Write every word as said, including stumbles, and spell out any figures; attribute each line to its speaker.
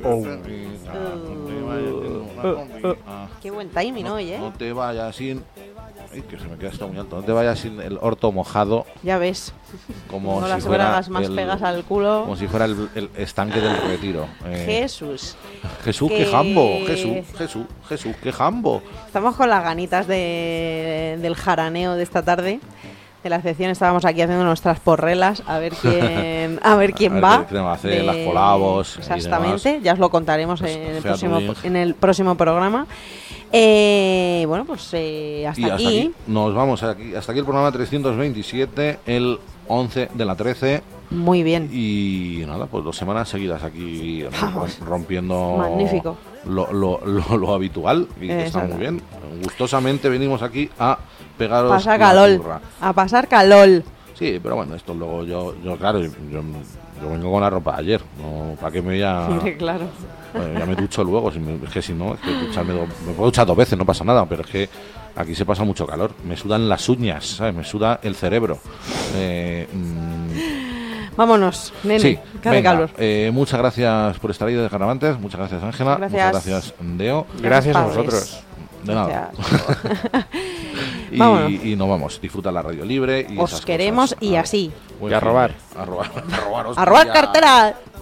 Speaker 1: Oh.
Speaker 2: Qué buen timing
Speaker 3: no,
Speaker 2: hoy, ¿eh?
Speaker 3: No te vayas sin... Ay, que se me queda esto muy alto. No te vayas sin el orto mojado.
Speaker 2: Ya ves.
Speaker 3: Como
Speaker 2: Tengo
Speaker 3: si
Speaker 2: las
Speaker 3: fuera
Speaker 2: bragas más
Speaker 3: el,
Speaker 2: pegas al culo.
Speaker 3: Como si fuera el, el estanque del Retiro. Eh,
Speaker 2: Jesús.
Speaker 3: Jesús,
Speaker 2: que...
Speaker 3: qué jambo. Jesús, Jesús, Jesús, qué jambo.
Speaker 2: Estamos con las ganitas de, del jaraneo de esta tarde. De la sección estábamos aquí haciendo nuestras porrelas a ver quién a ver quién
Speaker 3: a ver
Speaker 2: va
Speaker 3: qué va a hacer,
Speaker 2: de...
Speaker 3: las colabos.
Speaker 2: Exactamente, ya os lo contaremos en el,
Speaker 3: Fea
Speaker 2: próximo,
Speaker 3: Turing.
Speaker 2: en el próximo programa. Eh, bueno, pues eh, hasta,
Speaker 3: Y hasta
Speaker 2: aquí.
Speaker 3: aquí nos vamos aquí, hasta aquí el programa trescientos veintisiete, el once de la trece.
Speaker 2: Muy bien.
Speaker 3: Y nada, pues dos semanas seguidas aquí
Speaker 2: Vamos.
Speaker 3: rompiendo
Speaker 2: Magnífico.
Speaker 3: Lo, lo, lo, lo habitual, y que está muy bien. Gustosamente venimos aquí a pegaros
Speaker 2: Pasar
Speaker 3: la
Speaker 2: calor.
Speaker 3: turra.
Speaker 2: A pasar calor.
Speaker 3: Sí, pero bueno, esto luego yo, yo claro, yo, yo vengo con la ropa de ayer, no, ¿para qué me voy a...?
Speaker 2: Claro.
Speaker 3: Bueno, ya me ducho luego, si me, es que si no, es que ducharme do, me puedo duchar dos veces, no pasa nada, pero es que aquí se pasa mucho calor, me sudan las uñas, ¿sabes? Me suda el cerebro. Eh, mmm,
Speaker 2: Vámonos, nene,
Speaker 3: sí,
Speaker 2: que hace
Speaker 3: venga,
Speaker 2: calor.
Speaker 3: eh, muchas gracias por estar ahí de Carnavantes, muchas gracias Ángela,
Speaker 2: Gracias.
Speaker 3: muchas gracias Deo.
Speaker 1: Gracias a
Speaker 2: Padres.
Speaker 1: vosotros.
Speaker 3: De nada. y,
Speaker 2: Vámonos.
Speaker 3: y nos vamos, disfruta la radio libre y
Speaker 2: Os
Speaker 3: esas
Speaker 2: queremos
Speaker 3: cosas.
Speaker 2: y
Speaker 3: A-
Speaker 2: así.
Speaker 3: buen
Speaker 1: Y a
Speaker 3: fin
Speaker 1: robar.
Speaker 3: de- A robar. A robar,
Speaker 2: ¡A robar
Speaker 3: hostia.
Speaker 2: cartera!